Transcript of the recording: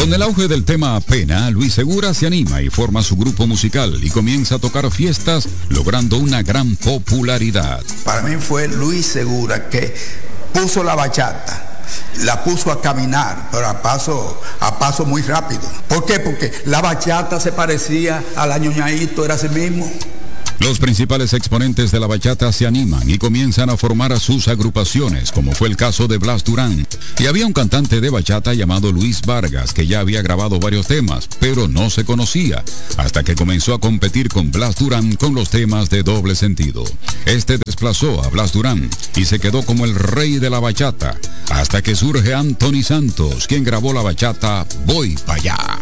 Con el auge del tema Pena, Luis Segura se anima y forma su grupo musical y comienza a tocar fiestas, logrando una gran popularidad. Para mí fue Luis Segura que puso la bachata. La puso a caminar, pero a paso muy rápido. ¿Por qué? Porque la bachata se parecía a la ñoñaíto, era así mismo. Los principales exponentes de la bachata se animan y comienzan a formar a sus agrupaciones, como fue el caso de Blas Durán. Y había un cantante de bachata llamado Luis Vargas, que ya había grabado varios temas, pero no se conocía, hasta que comenzó a competir con Blas Durán con los temas de doble sentido. Este desplazó a Blas Durán y se quedó como el rey de la bachata, hasta que surge Anthony Santos, quien grabó la bachata Voy Pa' Allá.